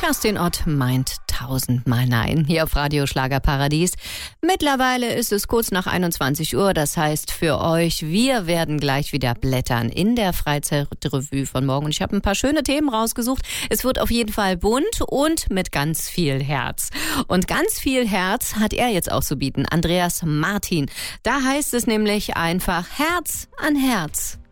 Kerstin Ott meint 1000-mal Nein hier auf Radio Schlagerparadies. Mittlerweile ist es kurz nach 21 Uhr, das heißt für euch, wir werden gleich wieder blättern in der Freizeitrevue von morgen. Und ich habe ein paar schöne Themen rausgesucht. Es wird auf jeden Fall bunt und mit ganz viel Herz. Und ganz viel Herz hat er jetzt auch zu bieten, Andreas Martin. Da heißt es nämlich einfach Herz an Herz.